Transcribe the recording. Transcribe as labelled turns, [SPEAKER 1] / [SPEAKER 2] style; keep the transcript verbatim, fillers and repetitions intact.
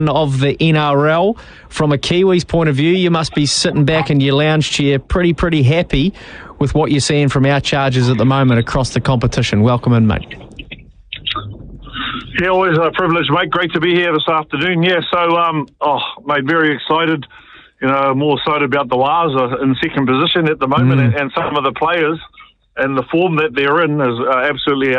[SPEAKER 1] of the N R L. From a Kiwis point of view, you must be sitting back in your lounge chair pretty, pretty happy with what you're seeing from our Chargers at the moment across the competition. Welcome in, mate.
[SPEAKER 2] Yeah, always a privilege, mate. Great to be here this afternoon. Yeah, so, um, oh, mate, very excited. You know, more excited about the Wars in second position at the moment, mm. and, and some of the players and the form that they're in is uh, absolutely